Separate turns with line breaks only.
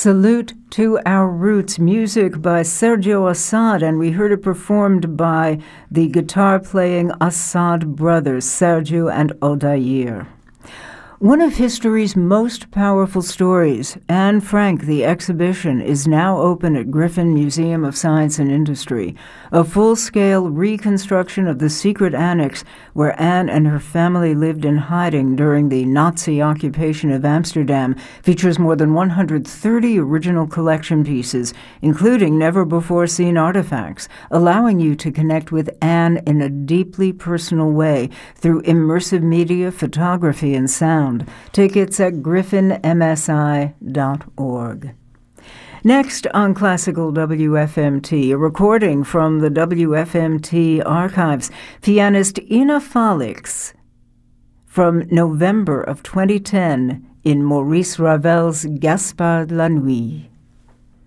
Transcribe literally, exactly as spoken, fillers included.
Salute to Our Roots, music by Sergio Assad, and we heard it performed by the guitar-playing Assad brothers, Sergio and Odair. One of history's most powerful stories, Anne Frank, the exhibition, is now open at Griffin Museum of Science and Industry. A full-scale reconstruction of the secret annex where Anne and her family lived in hiding during the Nazi occupation of Amsterdam features more than one hundred thirty original collection pieces, including never-before-seen artifacts, allowing you to connect with Anne in a deeply personal way through immersive media, photography, and sound. Tickets at griffin m s i dot org. Next on Classical W F M T, a recording from the W F M T archives, pianist Ina Felix from November of twenty ten in Maurice Ravel's Gaspard la Nuit.